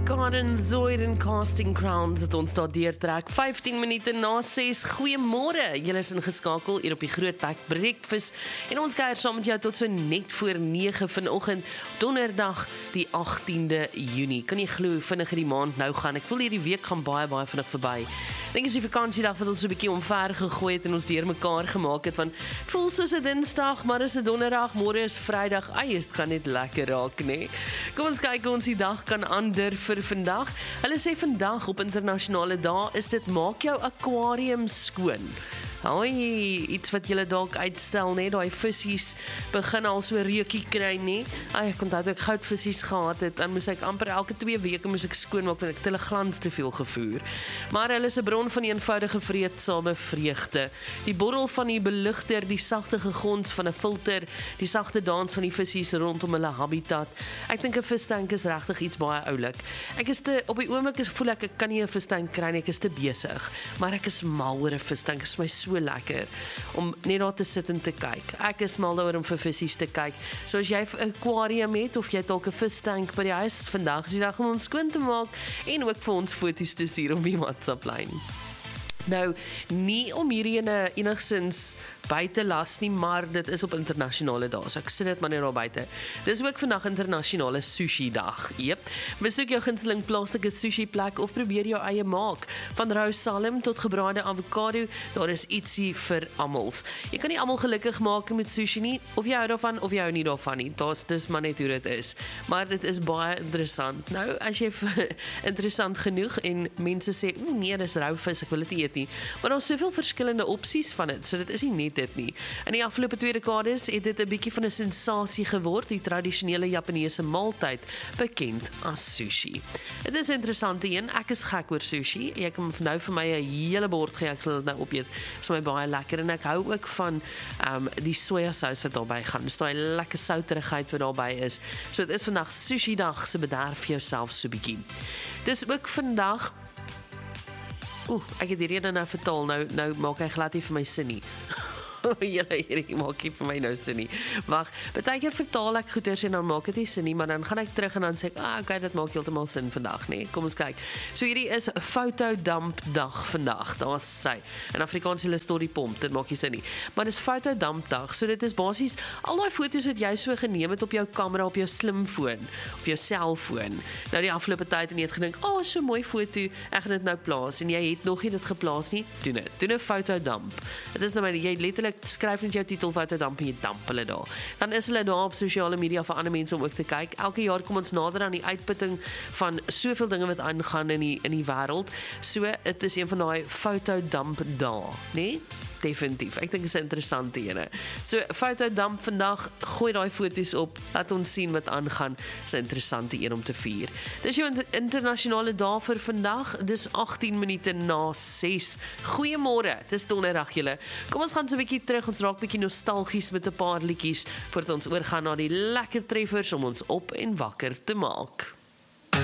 Karen Zoid en Casting Crowns het ons daar deurtrek. 15 minute na 6. Goeiemôre. Julle is ingeskakel hier op die Groot Pack Breakfast en ons kuier saam met jou tot so net voor 9 vanoggend, donderdag die 18de Junie. Kan jy glo hoe vinnig die maand nou gaan? Ek voel hierdie week gaan baie vinnig verby. Dink is die vakansiedag wat ons so 'n bietjie omver gegooi het en ons deurmekaar gemaak het, want het voel soos 'n Dinsdag, maar is 'n Donderdag, môre is Vrydag. Dit gaan net lekker raak, nee. Kom ons kyk hoe ons die dag kan ander vir vandag. Hulle sê vandag op internasionale dae is dit maak jou aquarium skoon. Hoi, iets wat julle dalk uitstel, net daai vissies begin al so reukie kry, nee. Ek onthou toe ek goudvissies gehad het, dan moes ek amper elke 2 weke moes ek skoonmaak want ek het hulle glans te veel gevoer. Maar hulle is 'n bron van eenvoudige vreedsame vreugde. Die borrel van die beligter, die sagte gegons van 'n filter, die sagte dans van die vissies rondom hulle habitat. Ek dink 'n vistank is regtig iets baie oulik. Ek is op die oomblik voel ek kan nie 'n vistank kry nie, ek is te besig. Maar ek is mal oor 'n vistank, is my so lekker om net daar te sit en te kyk. Ek is mal daaroor om vir vissies te kyk. So as jy 'n aquarium het of jy het dalk 'n vistank by die huis, vandag is die dag om hom skoon te maak en ook vir ons foto's te stuur op die WhatsApp-lyn. Nou, nie om hierdie enigsins buite las nie, maar dit is op internasionale dae, so ek sit dit maar net daar buite. Dis ook vandag internasionale sushi dag. Jep, besoek jou gunsteling plaaslike sushi plek of probeer jou eie maak. Van rou salm tot gebraaide avokado, daar is ietsie vir almals. Jy kan nie almal gelukkig maak met sushi nie, of jy hou daarvan of jy hou nie daarvan nie. Dis maar net hoe dit is. Maar dit is baie interessant. Nou, as jy interessant genoeg en mense sê, nee, dis rou vis, ek wil dit nie eet nie. Maar daar is soveel verskillende opsies van dit, so dit is nie net dit nie. In die afgelope 2 dekades het dit 'n bietjie van 'n sensasie geword, die tradisionele Japaneese maaltyd, bekend as sushi. Dit is 'n interessante een. Ek is gek oor sushi. Jy kan nou vir my 'n hele bord gee, ek sal dit nou opeet. Dit is my baie lekker en ek hou ook van die sojasous wat daarbey gaan. Dis daai lekker souterigheid wat daarbey is. So dit is vandag sushi dag, so bederf jouself so bietjie. Dis ook vandag ek het hierdie nou vertaal, nou maak hy glad nie vir my sin nie. Hierdie maak nie vir my nou sin nie. Wag, baie keer vertaal ek goeders en dan maak dit nie sin nie, maar dan gaan ek terug en dan sê ek, okay, dit maak heeltemal sin vandag, nee. Kom ons kyk. So hierdie is fotodampdag vandag. Daar's sy. In Afrikaans hulle storie pomp, dit maak nie sin nie. Maar dis fotodampdag. So dit is basies al daai foto's wat jy so geneem het op jou kamera, op jou slimfoon, op jou selfoon. Nou die afgelope tyd en jy het gedink, so 'n mooi foto, ek gaan dit nou plaas en jy het nog nie dit geplaas nie, doen dit. Doen 'n fotodamp. Dit is nou maar jy letterlik skryf net jou titel fotodamp en jy damp hulle daar. Dan is hulle daar op sosiale media vir ander mense om ook te kyk. Elke jaar kom ons nader aan die uitputting van soveel dinge wat aangaan in die wêreld. So dit is een van daai fotodamp dae, né? Definitief. Ek dink dit is 'n interessante ene. So fotodamp vandag, gooi daai foto's op, laat ons sien wat aangaan. Dis 'n interessante een om te vier. Dis jou internasionale dag vir vandag. Dis 18 minute na 6. Goeiemôre. Dis donderdag julle. Kom ons gaan so 'n bietjie terug. Ons raak bietjie nostalgies met 'n paar liedjies voordat ons oorgaan na die lekker treffers om ons op en wakker te maak.